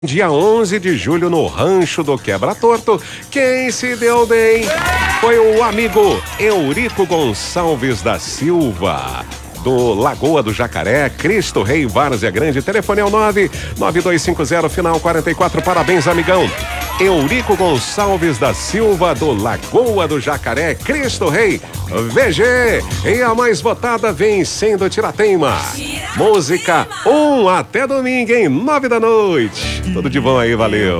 Dia 11 de julho no Rancho do Quebra-Torto, quem se deu bem foi o amigo Eurico Gonçalves da Silva, do Lagoa do Jacaré, Cristo Rei, Várzea Grande. Telefone é o 99250 final 44. Parabéns, amigão. Eurico Gonçalves da Silva, do Lagoa do Jacaré, Cristo Rei, VG. E a mais votada vencendo Tirateima. Música 1 até domingo, em 9 da noite. Tudo de bom aí, valeu.